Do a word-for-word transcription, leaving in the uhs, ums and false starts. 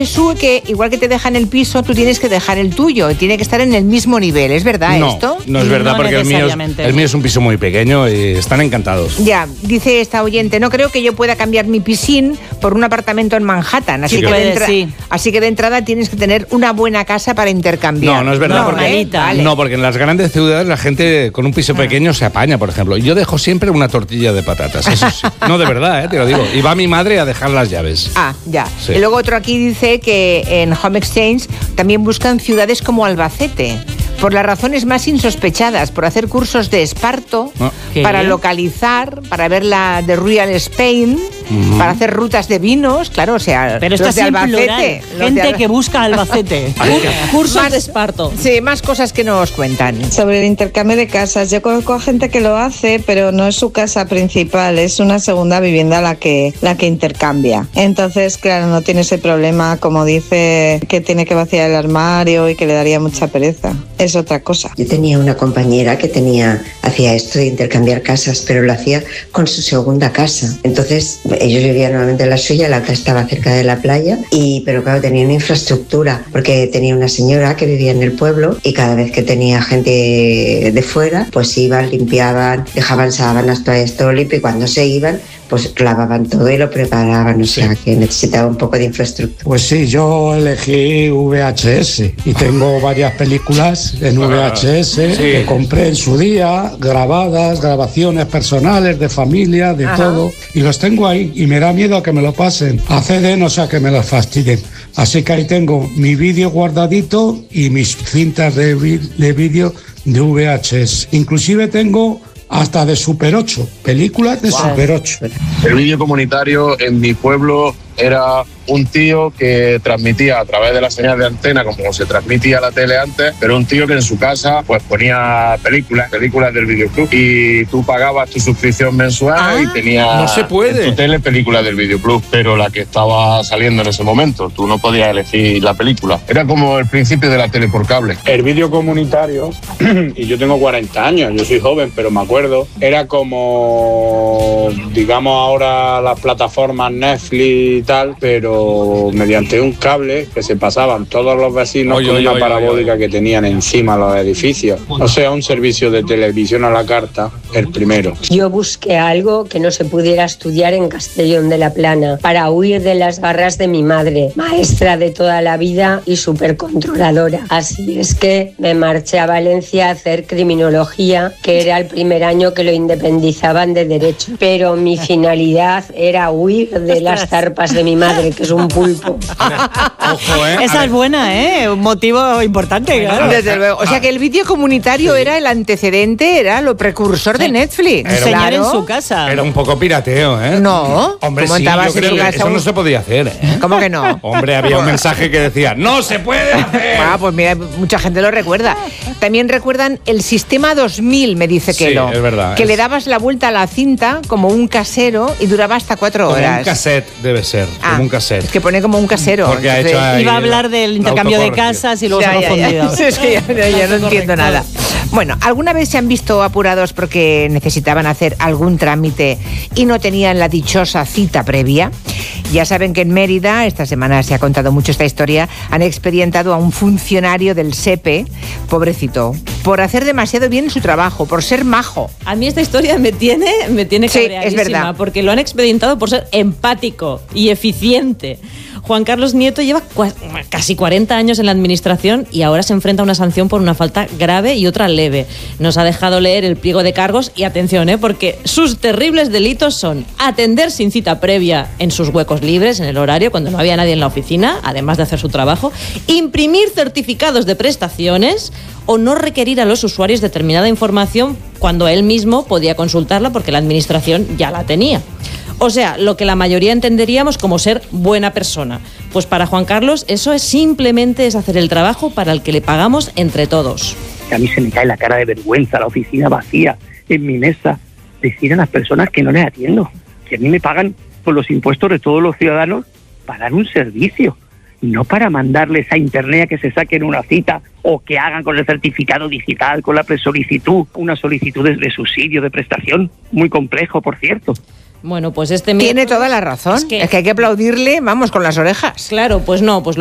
Jesús, que igual que te dejan el piso, tú tienes que dejar el tuyo. Tiene que estar en el mismo nivel, ¿es verdad no, esto? No, es verdad, no porque el mío, es, el mío es un piso muy pequeño y están encantados. Ya, dice esta oyente, no creo que yo pueda cambiar mi piscín por un apartamento en Manhattan. Así, sí, que, puede, de entra- sí. así que de entrada tienes que tener una buena casa para intercambiar. No, no es verdad. No, porque, ¿eh? Vale. no, porque en las grandes ciudades la gente con un piso pequeño se apaña, por ejemplo. Yo dejo siempre una tortilla de patatas, eso sí. No, de verdad, ¿eh? Te lo digo. Y va mi madre a dejar las llaves. Ah, ya. Sí. Y luego otro aquí dice que en Home Exchange también buscan ciudades como Albacete, por las razones más insospechadas, por hacer cursos de esparto, Ah. para localizar, para ver la de Real Spain, uh-huh. para hacer rutas de vinos, claro, o sea, pero esto los de es en Albacete. plural. Los Gente de Al- que busca Albacete. Cursos Más- de esparto. Sí, más cosas que nos cuentan. Sobre el intercambio de casas, yo conozco a gente que lo hace, pero no es su casa principal, es una segunda vivienda la que, la que intercambia. Entonces, claro, no tiene ese problema, como dice, que tiene que vaciar el armario y que le daría mucha pereza. Es otra cosa. Yo tenía una compañera que tenía, hacía esto de intercambiar casas, pero lo hacía con su segunda casa. Entonces, ellos vivían normalmente en la suya, la otra estaba cerca de la playa, y pero claro, tenía una infraestructura, porque tenía una señora que vivía en el pueblo y cada vez que tenía gente de fuera, pues iban, limpiaban, dejaban sábanas, toallas, todo limpio, y cuando se iban, pues lavaban todo y lo preparaban, o sea que necesitaba un poco de infraestructura. Pues sí, yo elegí V H S y tengo varias películas en V H S Sí. que compré en su día, grabadas, grabaciones personales, de familia, de Ajá. todo, y los tengo ahí y me da miedo a que me lo pasen a C D, no sea que me los fastidien. Así que ahí tengo mi vídeo guardadito y mis cintas de, vi- de vídeo de V H S. Inclusive tengo hasta de Super ocho, películas de Wow. Super ocho. El vídeo comunitario en mi pueblo era un tío que transmitía a través de la señal de antena como se transmitía la tele antes, pero un tío que en su casa pues ponía películas, películas del videoclub, y tú pagabas tu suscripción mensual Ah, y tenías no se puede. en tu tele películas del videoclub, pero la que estaba saliendo en ese momento, tú no podías elegir la película. Era como el principio de la tele por cable. El vídeo comunitario, y yo tengo cuarenta años, yo soy joven, pero me acuerdo, era como, digamos ahora las plataformas Netflix y tal, pero mediante un cable que se pasaban todos los vecinos Oye, con oye, una oye, parabólica oye. que tenían encima los edificios. O sea, un servicio de televisión a la carta, el primero. Yo busqué algo que no se pudiera estudiar en Castellón de la Plana para huir de las garras de mi madre, maestra de toda la vida y súper controladora. Así es que me marché a Valencia a hacer criminología, que era el primer año que lo independizaban de derecho. Pero mi finalidad era huir de las zarpas de mi madre, que es un pulpo. Ojo, ¿eh? A Esa ver. es buena, ¿eh? Un motivo importante, claro. Desde luego. O sea que el vídeo comunitario era el antecedente, era lo precursor de Netflix. Era un- Enseñar en Claro. su casa. Era un poco pirateo, ¿eh? No. Hombre, ¿Cómo sí, estabas yo en creo tu que casa eso un- no se podía hacer, ¿eh? ¿Cómo que no? Hombre, había un mensaje que decía, ¡no se puede hacer! Ah, pues mira, mucha gente lo recuerda. También recuerdan el sistema dos mil, me dice Sí, Kelo. es verdad, Que es- le dabas la vuelta a la cinta como un casero y duraba hasta cuatro Como horas. un cassette debe ser, Ah, como un cassette. Es que pone como un casero. Porque ha hecho ahí Iba a hablar el- del el intercambio de autocorrección. casas y luego Ya, se ha ya, ya. confundido. Sí, es que ya, ya- ya no entiendo nada. Bueno, ¿alguna vez se han visto apurados porque necesitaban hacer algún trámite y no tenían la dichosa cita previa? Ya saben que en Mérida, esta semana se ha contado mucho esta historia, han expedientado a un funcionario del S E P E, pobrecito, por hacer demasiado bien su trabajo, por ser majo. A mí esta historia me tiene, me tiene Sí, cabreadísima, es verdad. porque lo han expedientado por ser empático y eficiente. Juan Carlos Nieto lleva cua- casi cuarenta años en la administración y ahora se enfrenta a una sanción por una falta grave y otra leve. Nos ha dejado leer el pliego de cargos y atención, ¿eh? Porque sus terribles delitos son atender sin cita previa en sus huecos libres, en el horario, cuando no había nadie en la oficina, además de hacer su trabajo, imprimir certificados de prestaciones o no requerir a los usuarios determinada información cuando él mismo podía consultarla porque la administración ya la tenía. O sea, lo que la mayoría entenderíamos como ser buena persona. Pues para Juan Carlos eso es simplemente es hacer el trabajo para el que le pagamos entre todos. Que a mí se me cae la cara de vergüenza, la oficina vacía, en mi mesa, decir a las personas que no les atiendo, que a mí me pagan por los impuestos de todos los ciudadanos para dar un servicio, no para mandarles a internet a que se saquen una cita o que hagan con el certificado digital, con la presolicitud, una solicitud de, de subsidio, de prestación, muy complejo, por cierto. Bueno, pues este Tiene toda la razón. Es que, es que hay que aplaudirle, vamos, con las orejas. Claro, pues no, pues